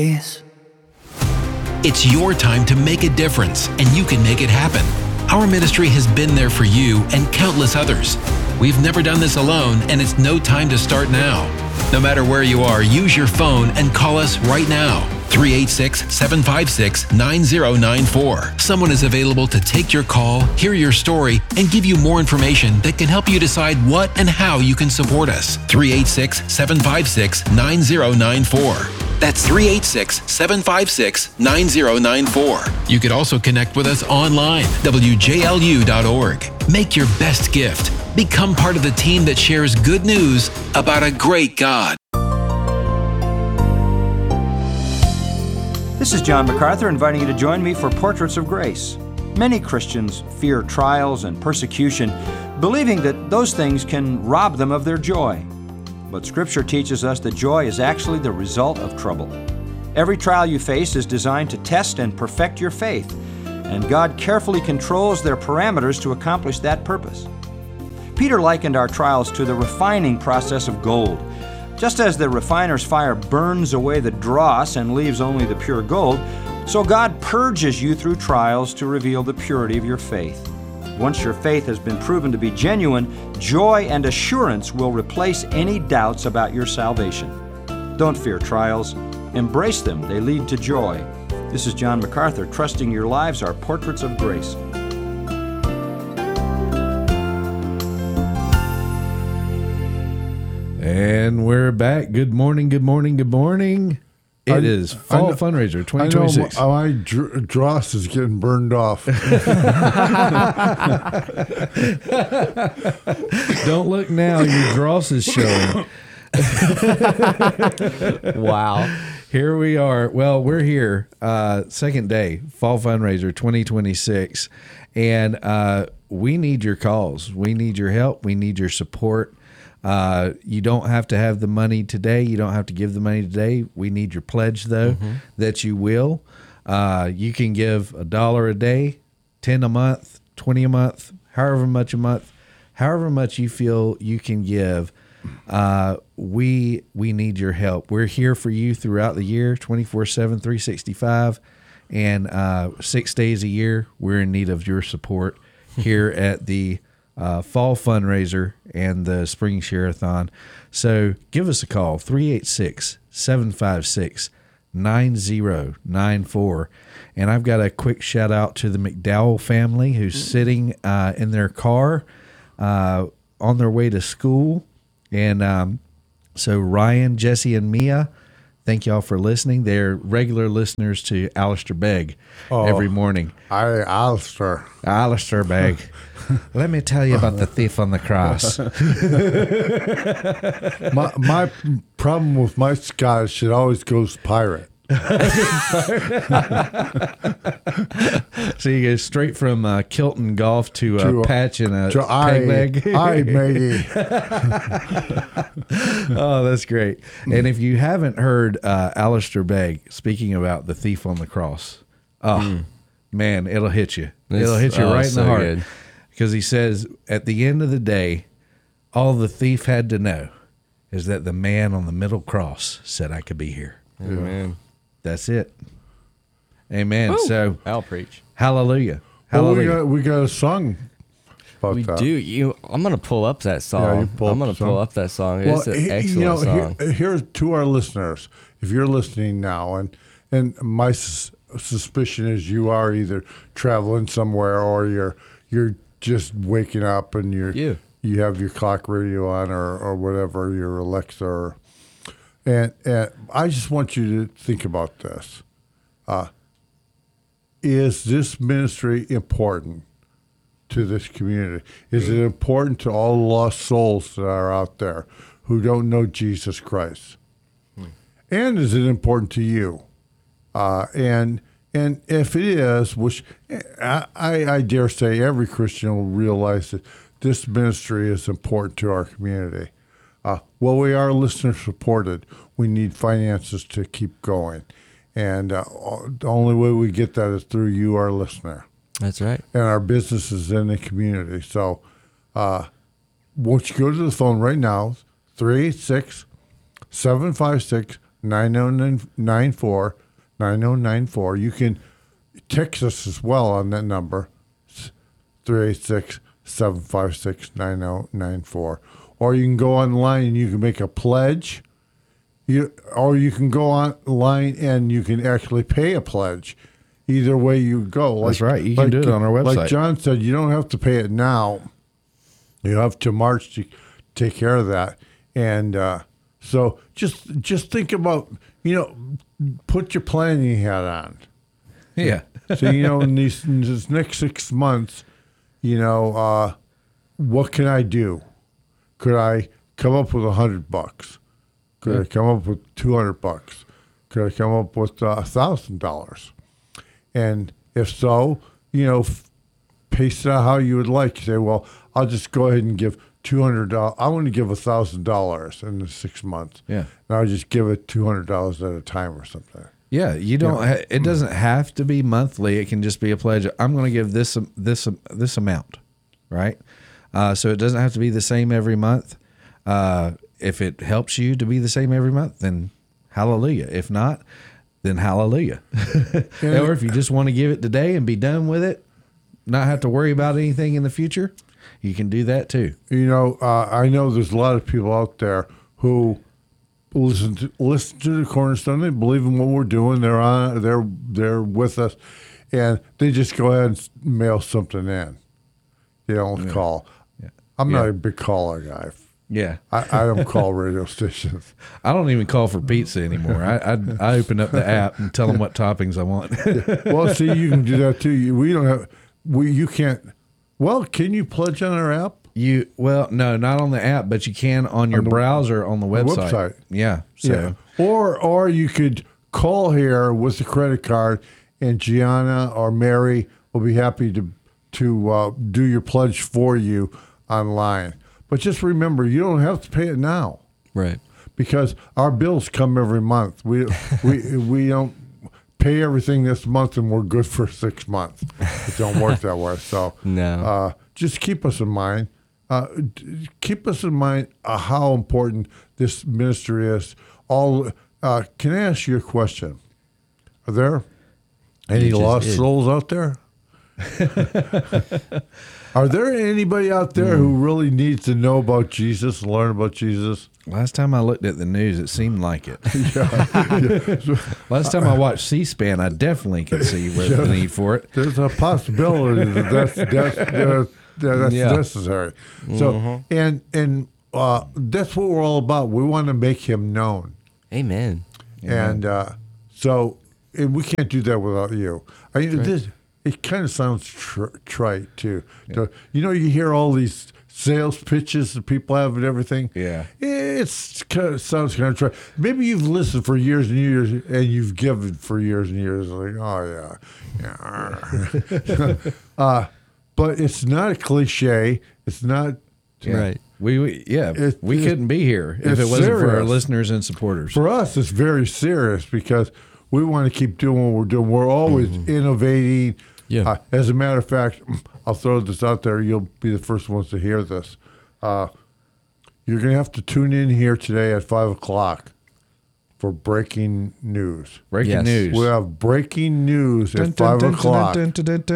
It's your time to make a difference, and you can make it happen. Our ministry has been there for you and countless others. We've never done this alone, and it's no time to start now. No matter where you are, use your phone and call us right now. 386-756-9094. Someone is available to take your call, hear your story, and give you more information that can help you decide what and how you can support us. 386-756-9094. That's 386-756-9094. You could also connect with us online, wjlu.org. Make your best gift. Become part of the team that shares good news about a great God. This is John MacArthur inviting you to join me for Portraits of Grace. Many Christians fear trials and persecution, believing that those things can rob them of their joy. But Scripture teaches us that joy is actually the result of trouble. Every trial you face is designed to test and perfect your faith, and God carefully controls their parameters to accomplish that purpose. Peter likened our trials to the refining process of gold. Just as the refiner's fire burns away the dross and leaves only the pure gold, so God purges you through trials to reveal the purity of your faith. Once your faith has been proven to be genuine, joy and assurance will replace any doubts about your salvation. Don't fear trials. Embrace them. They lead to joy. This is John MacArthur, trusting your lives are portraits of grace. And we're back. Good morning, good morning, good morning. It is Fall Fundraiser 2026. I know my dross is getting burned off. Don't look now, your dross is showing. Wow. Here we are. Well, we're here, second day, Fall Fundraiser 2026. And we need your calls. We need your help. We need your support. You don't have to have the money today. You don't have to give the money today. We need your pledge, though, that you will. You can give $1 a day, 10 a month, 20 a month, however much a month, however much you feel you can give. We need your help. We're here for you throughout the year, 24/7, 365, and 6 days a year. We're in need of your support here at the Fall Fundraiser and the Spring Share-a-thon. So give us a call, 386-756-9094. And I've got a quick shout out to the McDowell family who's sitting in their car on their way to school. And so Ryan, Jesse, and Mia, thank y'all for listening. They're regular listeners to Alistair Begg every morning. Alistair Begg. Let me tell you about the thief on the cross. my problem with my Scottish, it always goes pirate. So you go straight from Kilton Golf to Patch and a peg leg. Aye, matey. Oh, that's great. And if you haven't heard Alistair Begg speaking about the thief on the cross, man, it'll hit you. It'll hit you right in the heart. Good. Because he says, at the end of the day, all the thief had to know is that the man on the middle cross said, I could be here. Amen. That's it. Amen. Woo. So I'll preach. Hallelujah. Well, Hallelujah. we got a song about We that. do. I'm going to pull up that song. I'm going to pull up that song. It's an excellent song. Here to our listeners, if you're listening now, and my suspicion is you are either traveling somewhere or you're just waking up and you have your clock radio on or whatever, your Alexa. And I just want you to think about this. Is this ministry important to this community? Is it important to all the lost souls that are out there who don't know Jesus Christ? And is it important to you? And if it is, which I dare say every Christian will realize that this ministry is important to our community. Well, we are listener supported. We need finances to keep going. And the only way we get that is through you, our listener. That's right. And our businesses in the community. So won't you go to the phone right now, 386-756-9094. 9094. You can text us as well on that number, 386-756-9094. Or you can go online and you can make a pledge. Or you can go online and you can actually pay a pledge. Either way you go. That's right. You can do it on our website. Like John said, you don't have to pay it now. You have to March to take care of that. And so just think about, put your planning hat on. Yeah. So, in this next 6 months, what can I do? Could I come up with $100? Could I come up with $200? Could I come up with $1,000? And if so, pace it out how you would like. You say, well, I'll just go ahead and give $200. I want to give $1,000 in the 6 months. Yeah. And I'll just give it $200 at a time or something. Yeah, you don't. It doesn't have to be monthly. It can just be a pledge. I'm going to give this amount, right? So it doesn't have to be the same every month. If it helps you to be the same every month, then hallelujah. If not, then hallelujah. Or if you just want to give it today and be done with it, not have to worry about anything in the future, you can do that too. I know there's a lot of people out there who listen to the Cornerstone. They believe in what we're doing. They're with us, and they just go ahead and mail something in. They don't call. Yeah. I'm not a big caller guy. Yeah, I don't call radio stations. I don't even call for pizza anymore. I open up the app and tell them what toppings I want. Well, see, you can do that too. You can't. Well, can you pledge on our app? No, not on the app, but you can on your browser on the website. Yeah. So or you could call here with the credit card, and Gianna or Mary will be happy to do your pledge for you online. But just remember, you don't have to pay it now, right? Because our bills come every month. We don't pay everything this month, and we're good for 6 months. It don't work that way. So no, just keep us in mind. Keep us in mind how important this ministry is. Can I ask you a question? Are there any lost souls out there? Are there anybody out there who really needs to know about Jesus, learn about Jesus? Last time I looked at the news, it seemed like it. Last time I watched C-SPAN, I definitely could see the need for it. There's a possibility that's necessary. So, and that's what we're all about. We want to make him known. Amen. And and we can't do that without you. It kind of sounds trite, too. Yeah. You hear all these sales pitches that people have and everything. Yeah. It sounds kind of trite. Maybe you've listened for years and years, and you've given for years and years. Like, oh, yeah. But it's not a cliche. It's not. Right. We couldn't be here if it wasn't for our listeners and supporters. For us, it's very serious because we want to keep doing what we're doing. We're always innovating. Yeah. As a matter of fact, I'll throw this out there. You'll be the first ones to hear this. You're going to have to tune in here today at 5 o'clock for breaking news. Breaking news. We have breaking news at 5 o'clock. So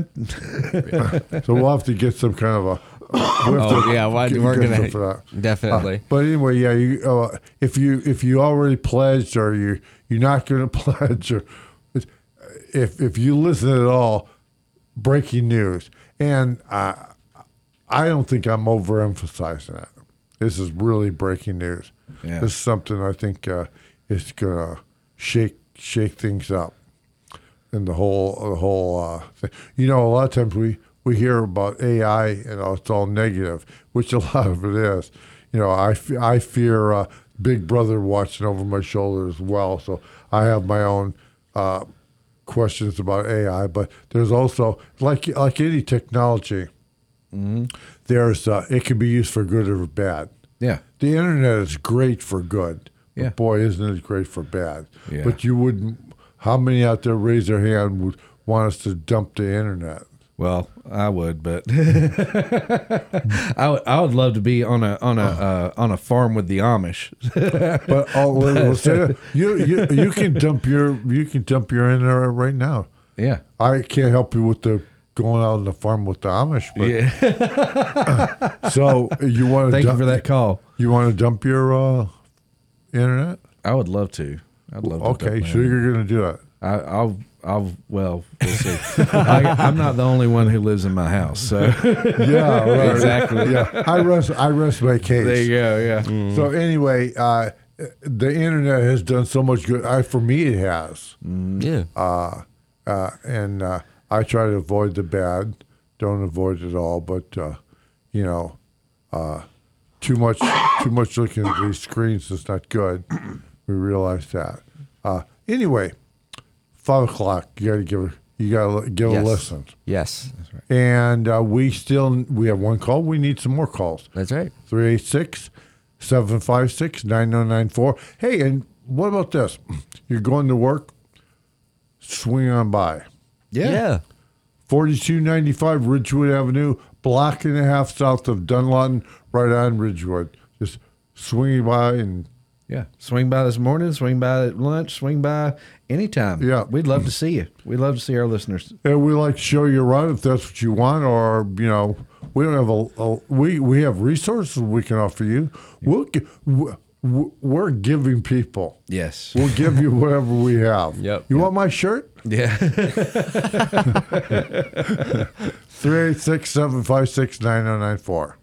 we'll have to get some kind of a... we're going to definitely. But anyway, if you already pledged or you're not going to pledge, or if you listen at all, breaking news. And I don't think I'm overemphasizing that. This is really breaking news. Yeah. This is something I think is going to shake things up in the whole thing. A lot of times we hear about AI and it's all negative, which a lot of it is. I fear Big Brother watching over my shoulder as well. So I have my own questions about AI, but there's also like any technology, there's it can be used for good or bad. Yeah, the internet is great for good. Yeah, but boy, isn't it great for bad? Yeah. But how many out there raise their hand would want us to dump the internet? Well, I would, but I would love to be on a farm with the Amish. But you can dump your in there right now. Yeah, I can't help you with the going out on the farm with the Amish. But, yeah. So you want to? Thank you for that call. You want to dump your internet? I would love to. I'd love to. Okay, so you're going to do it. Well, we'll see. I'm not the only one who lives in my house, so yeah, right. Exactly. Yeah, I rest my case. There you go. Yeah. Mm. So anyway, the internet has done so much good. For me, it has. Yeah. And I try to avoid the bad. Don't avoid it all, but too much looking at these screens is not good. We realize that. Anyway, 5 o'clock. You gotta give a listen. Yes, that's right. And we have one call. We need some more calls. That's right. 386-756-9094. Hey, and what about this? You're going to work. Swing on by. Yeah. 4295 Ridgewood Avenue, block and a half south of Dunlawton, right on Ridgewood. Just swing by and swing by this morning, swing by at lunch, swing by anytime. Yeah, we'd love to see you. We'd love to see our listeners. And we like to show you around if that's what you want, or we don't have we have resources we can offer you. We're giving people. Yes. We'll give you whatever we have. Yep. You want my shirt? Yeah. 386-756-9094.